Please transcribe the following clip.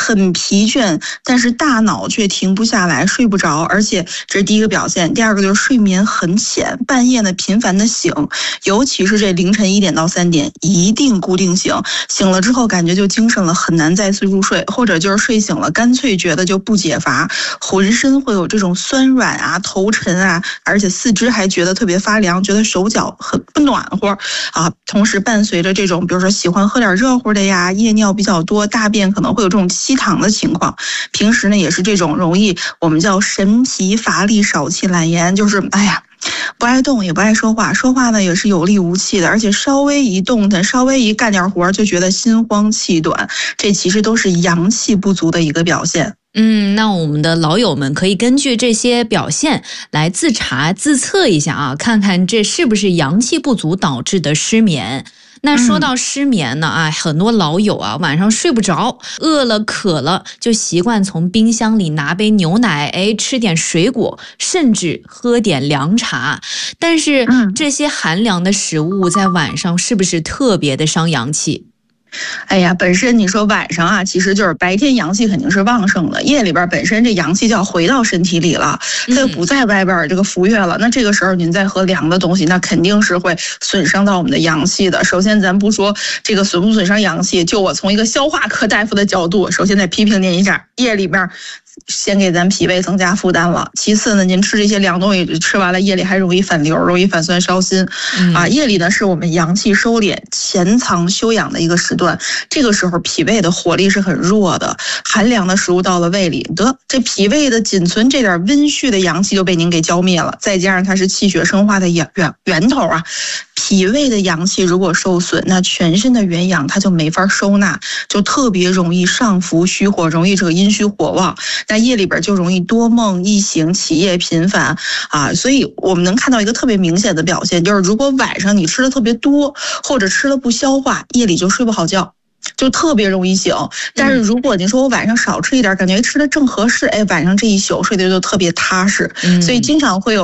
很疲倦，但是大脑却停不下来，睡不着，而且这是第一个表现。第二个就是睡眠很浅，半夜呢频繁的醒，尤其是这凌晨1点到3点一定固定醒，醒了之后感觉就精神了，很难再次入睡，或者就是睡醒了干脆觉得就不解乏，浑身会有这种酸软啊、头沉啊，而且四肢还觉得特别发凉，觉得手脚很不暖和啊。同时伴随着这种比如说喜欢喝点热乎的呀，夜尿比较多，大便可能会有这种稀糖的情况。平时呢也是这种容易我们叫神疲乏力、少气懒言，就是不爱动也不爱说话，说话呢也是有力无气的，而且稍微一动弹，稍微一干点活就觉得心慌气短，这其实都是阳气不足的一个表现。 那我们的老友们可以根据这些表现来自查自测一下啊，看看这是不是阳气不足导致的失眠。那说到失眠呢，很多老友啊晚上睡不着，饿了渴了就习惯从冰箱里拿杯牛奶，吃点水果，甚至喝点凉茶。但是这些寒凉的食物在晚上是不是特别的伤阳气？ 本身你说晚上啊，其实就是白天阳气肯定是旺盛的，夜里边本身这阳气就要回到身体里了，它就不在外边这个浮跃了。那这个时候您再喝凉的东西，那肯定是会损伤到我们的阳气的。首先咱不说这个损不损伤阳气，就我从一个消化科大夫的角度，首先得批评您一下，夜里边先给咱脾胃增加负担了。其次呢，您吃这些凉东西吃完了，夜里还容易反流，容易反酸烧心。夜里呢是我们阳气收敛、潜藏休养的一个时段，这个时候脾胃的火力是很弱的，寒凉的食物到了胃里，这脾胃的仅存这点温煦的阳气就被您给浇灭了，再加上它是气血生化的源头啊。脾胃的阳气如果受损，那全身的元阳它就没法收纳，就特别容易上浮虚火，容易这个阴虚火旺。那夜里边就容易多梦易醒，起夜频繁啊。所以我们能看到一个特别明显的表现，就是如果晚上你吃的特别多，或者吃了不消化，夜里就睡不好觉，就特别容易醒。但是如果你说我晚上少吃一点，感觉吃的正合适，晚上这一宿睡得就特别踏实。所以经常会有